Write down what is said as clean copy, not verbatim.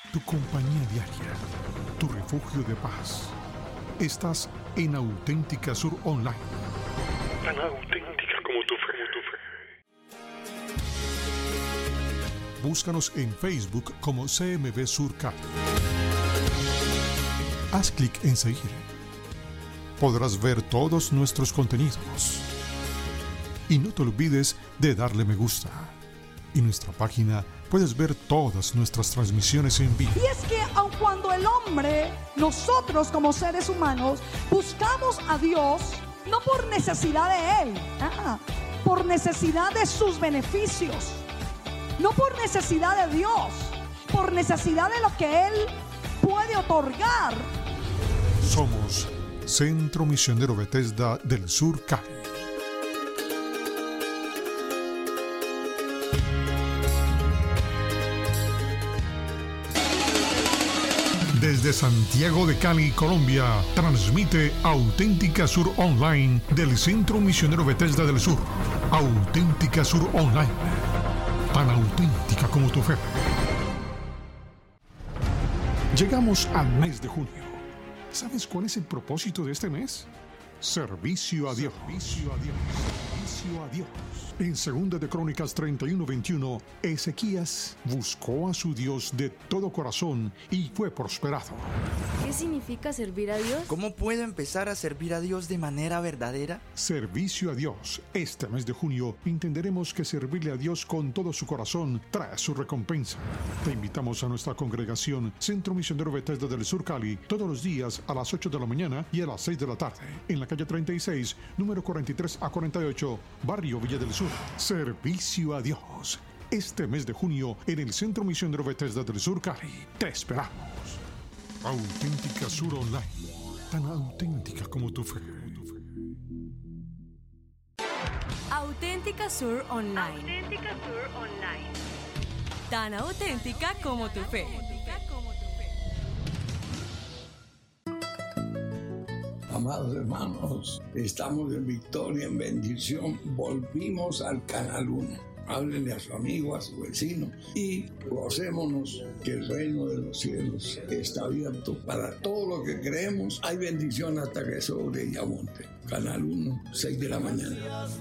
tu compañía diaria, tu refugio de paz. Estás en Auténtica Sur Online. Tan auténtica como tu fe. Búscanos en Facebook como CMB Sur Cali. Haz clic en seguir. Podrás ver todos nuestros contenidos. Y no te olvides de darle me gusta. En nuestra página puedes ver todas nuestras transmisiones en vivo. Y es que aun cuando el hombre, nosotros como seres humanos, buscamos a Dios, no por necesidad de Él, por necesidad de sus beneficios, no por necesidad de Dios, por necesidad de lo que Él puede otorgar. Somos Centro Misionero Bethesda del Sur Cali. Desde Santiago de Cali, Colombia, transmite Auténtica Sur Online del Centro Misionero Bethesda del Sur. Auténtica Sur Online. Tan auténtica como tu fe. Llegamos al mes de junio. ¿Sabes cuál es el propósito de este mes? Servicio a Dios. Servicio a Dios. Servicio a Dios. En 2 de Crónicas 31:21, Ezequías buscó a su Dios de todo corazón y fue prosperado. ¿Qué significa servir a Dios? ¿Cómo puedo empezar a servir a Dios de manera verdadera? Servicio a Dios. Este mes de junio entenderemos que servirle a Dios con todo su corazón trae su recompensa. Te invitamos a nuestra congregación Centro Misionero Bethesda del Sur Cali todos los días a las 8 de la mañana y a las 6 de la tarde en la calle 36, número 43 a 48, Barrio Villa del Sur. Servicio a Dios. Este mes de junio en el Centro Misionero Bethesda del Sur Cali. Te esperamos. Auténtica Sur Online. Tan auténtica como tu fe. Auténtica Sur Online. Auténtica Sur Online. Tan auténtica como tu fe. Amados hermanos, estamos en victoria, en bendición. Volvimos al Canal 1. Háblenle a su amigo, a su vecino y gocémonos que el reino de los cielos está abierto para todo lo que creemos. Hay bendición hasta que sobre y abunde. Canal 1, 6 de la mañana.